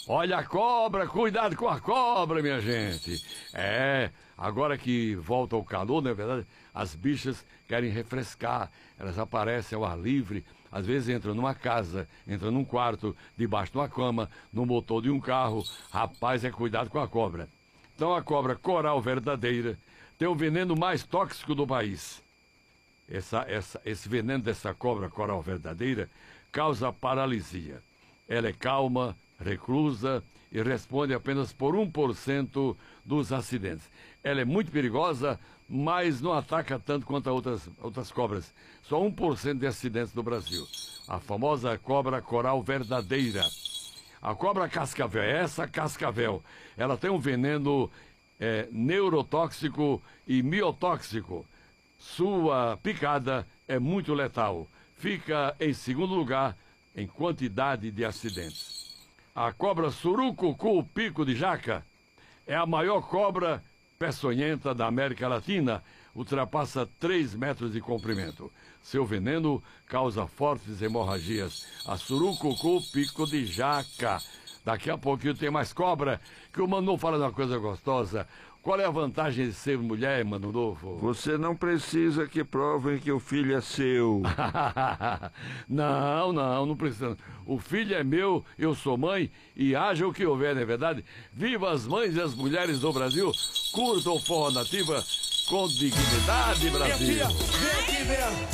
Olha a cobra, cuidado com a cobra, minha gente. Agora que volta o calor, não é verdade? As bichas querem refrescar, elas aparecem ao ar livre, às vezes entram numa casa, entram num quarto, debaixo de uma cama, no motor de um carro. Rapaz, cuidado com a cobra. Então a cobra coral verdadeira tem o veneno mais tóxico do país. Esse veneno dessa cobra coral verdadeira causa paralisia. Ela é calma, reclusa e responde apenas por 1% dos acidentes. Ela é muito perigosa, mas não ataca tanto quanto outras cobras. Só 1% de acidentes no Brasil. A famosa cobra coral verdadeira. A cobra cascavel, essa cascavel, ela tem um veneno neurotóxico e miotóxico. Sua picada é muito letal. Fica em segundo lugar em quantidade de acidentes. A cobra surucucu pico de jaca é a maior cobra peçonhenta da América Latina, ultrapassa 3 metros de comprimento. Seu veneno causa fortes hemorragias. A surucucu pico de jaca. Daqui a pouquinho tem mais cobra, que o Manu fala de uma coisa gostosa. Qual é a vantagem de ser mulher, Mano Novo? Você não precisa que provem que o filho é seu. Não precisa. O filho é meu, eu sou mãe, e haja o que houver, não é verdade? Viva as mães e as mulheres do Brasil, curtam o Forró Nativa com dignidade, Brasil. Minha filha, vem aqui, vem.